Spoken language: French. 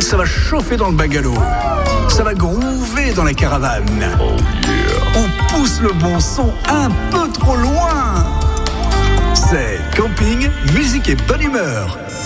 ça va chauffer dans le bungalow. Ça va groover dans la caravane. On pousse le bon son un peu trop loin. C'est camping, musique et bonne humeur.